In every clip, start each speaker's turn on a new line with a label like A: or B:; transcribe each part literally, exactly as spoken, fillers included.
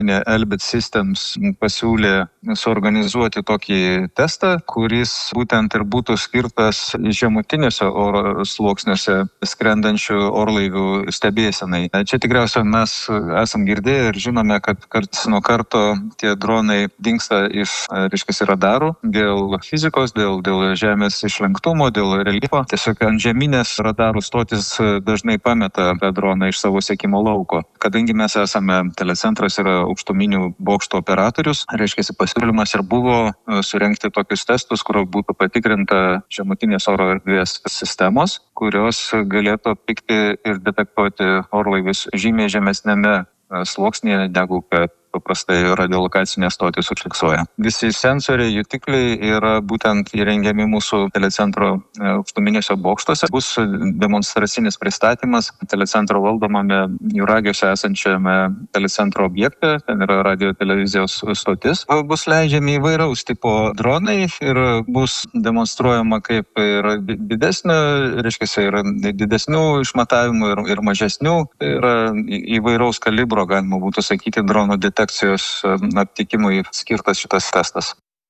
A: Elbit Systems pasiūlė suorganizuoti tokį testą, kuris būtent ir būtų skirtas žemutiniuose oro sluoksniuose skrendančių orlaivių stebėsenai. Čia tikriausiai mes esam girdėję ir žinome, kad karts nuo karto tie dronai dingsta iš, reiškia, radarų dėl fizikos, dėl, dėl žemės išlenktumo, dėl reljefo. Tiesiog ant žeminės radarų stotis dažnai pameta tą droną iš savo sekimo lauko. Kadangi mes esame telecentras yra aukštuminių bokšto operatorius, reiškia, pasiūlymas ir buvo surengti tokius testus, kur būtų patikrinta žemutinės oro erdvės sistemos, kurios galėtų aptikti ir detektuoti orlaivius žymiai žemesnėme sluoksnyje, negu kad paprastai radiolokacinės stotys užfiksuoja. Visi sensoriai, jutikliai yra būtent įrengiami mūsų telecentro aukštuminiuose bokštuose. Bus demonstracinis pristatymas telecentro valdomame Juragiuose esančiame telecentro objekte, ten yra radio televizijos stotis. Bus leidžiami įvairaus tipo dronai ir bus demonstruojama kaip ir didesnio, reiškia, yra didesnių išmatavimų ir, ir mažesnių. Tai yra įvairaus kalibro, galima būtų sakyti, dronų detekcijos aptikimui skirtas šitas testas.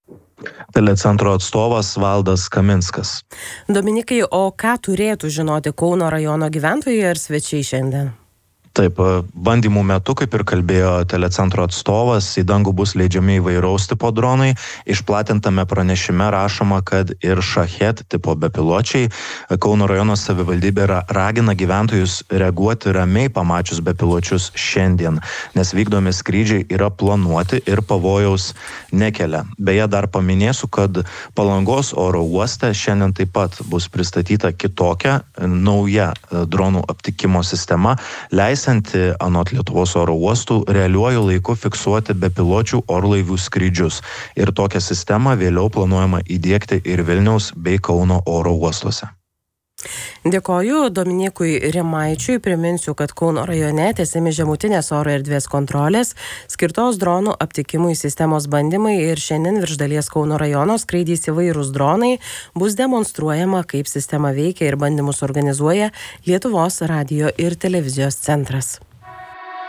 B: Telecentro atstovas Valdas Kaminskas.
C: Dominikai, o ką turėtų žinoti Kauno rajono gyventojai ar svečiai šiandien?
B: Taip, bandymų metu, kaip ir kalbėjo telecentro atstovas, į dangų bus leidžiami įvairaus tipo dronai. Išplatintame pranešime rašoma, kad ir Shahed tipo bepiločiai. Kauno rajono savivaldybė ragina gyventojus reaguoti ramiai pamačius bepiločius šiandien, nes vykdomi skrydžiai yra planuoti ir pavojaus nekelia. Beje, dar paminėsiu, kad Palangos oro uoste šiandien taip pat bus pristatyta kitokia, nauja dronų aptikimo sistema, leis anot Lietuvos oro uostų realiuoju laiku fiksuoti bepiločių orlaivių skrydžius. Ir tokią sistemą vėliau planuojama įdiegti ir Vilniaus bei Kauno oro uostuose.
C: Dėkoju Dominikui Rimaičiui. Priminsiu, kad Kauno rajone tęsiami žemutinės oro erdvės kontrolės skirtos dronų aptikimui sistemos bandymai ir šiandien virš dalies Kauno rajono skraidys įvairūs dronai. Bus demonstruojama, kaip sistema veikia ir bandymus organizuoja Lietuvos radijo ir televizijos centras.